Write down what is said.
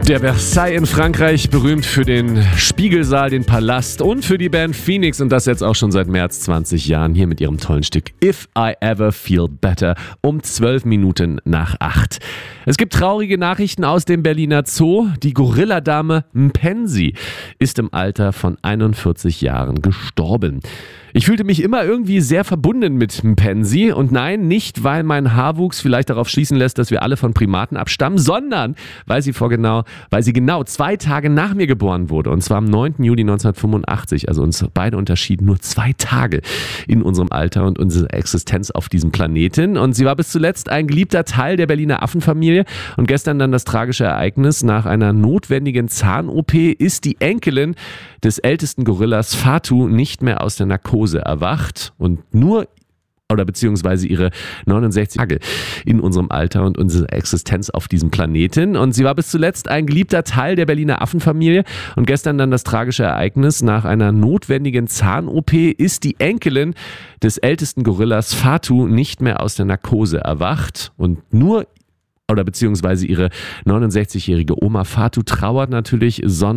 Der Versailles in Frankreich, berühmt für den Spiegelsaal, den Palast und für die Band Phoenix und das jetzt auch schon seit mehr als 20 Jahren hier mit ihrem tollen Stück If I Ever Feel Better um 12 Minuten nach 8. Es gibt traurige Nachrichten aus dem Berliner Zoo. Die Gorilladame Mpensi ist im Alter von 41 Jahren gestorben. Ich fühlte mich immer irgendwie sehr verbunden mit Mpensi und nein, nicht weil mein Haarwuchs vielleicht darauf schließen lässt, dass wir alle von Primaten abstammen, sondern weil sie genau 2 Tage nach mir geboren wurde und zwar am 9. Juli 1985. Also uns beide unterschieden nur 2 Tage in unserem Alter und unserer Existenz auf diesem Planeten und sie war bis zuletzt ein geliebter Teil der Berliner Affenfamilie und gestern dann das tragische Ereignis: nach einer notwendigen Zahn-OP ist die Enkelin des ältesten Gorillas Fatu nicht mehr aus der Narkose erwacht und beziehungsweise ihre 69 Tage in unserem Alter und unserer Existenz auf diesem Planeten und sie war bis zuletzt ein geliebter Teil der Berliner Affenfamilie und gestern dann das tragische Ereignis: nach einer notwendigen Zahn-OP ist die Enkelin des ältesten Gorillas Fatu nicht mehr aus der Narkose erwacht und beziehungsweise ihre 69-jährige Oma Fatu trauert natürlich